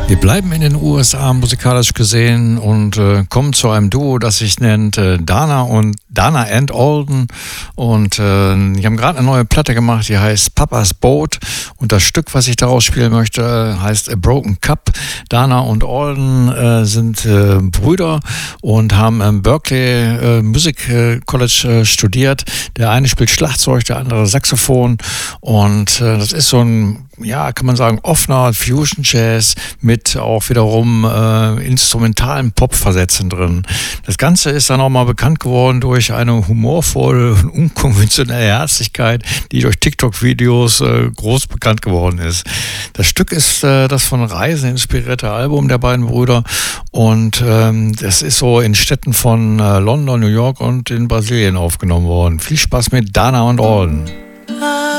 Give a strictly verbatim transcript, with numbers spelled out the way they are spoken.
Wir bleiben in den U S A musikalisch gesehen und äh, kommen zu einem Duo, das sich nennt äh, Dana und Dana and Alden. Und äh, die haben gerade eine neue Platte gemacht, die heißt Papa's Boat. Und das Stück, was ich daraus spielen möchte, heißt A Broken Cup. Dana und Alden äh, sind äh, Brüder und haben im Berklee äh, Music College äh, studiert. Der eine spielt Schlagzeug, der andere Saxophon. Und äh, das ist so ein, ja, kann man sagen, offener Fusion Jazz mit auch wiederum äh, instrumentalen Pop-Versätzen drin. Das Ganze ist dann auch mal bekannt geworden durch eine humorvolle und unkonventionelle Herzlichkeit, die durch TikTok-Videos äh, groß bekannt geworden ist. Das Stück ist äh, das von Reisen inspirierte Album der beiden Brüder und ähm, das ist so in Städten von äh, London, New York und in Brasilien aufgenommen worden. Viel Spaß mit Dana und Alden.